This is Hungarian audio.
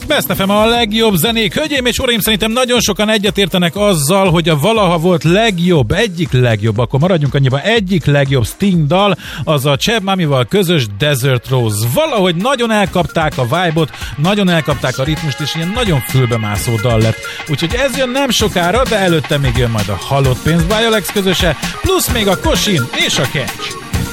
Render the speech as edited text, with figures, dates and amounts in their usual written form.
Best FM a legjobb zenék. Hölgyeim és uraim, szerintem nagyon sokan egyetértenek azzal, hogy a valaha volt legjobb, egyik legjobb, akkor maradjunk annyiban, egyik legjobb Sting dal, az a Cheb Mamival közös Desert Rose. Valahogy nagyon elkapták a vibe-ot, nagyon elkapták a ritmust, és ilyen nagyon fülbemászó dal lett. Úgyhogy ez jön nem sokára, de előtte még jön majd a Halott pénz by Alex közöse, plusz még a Kosin és a Catch.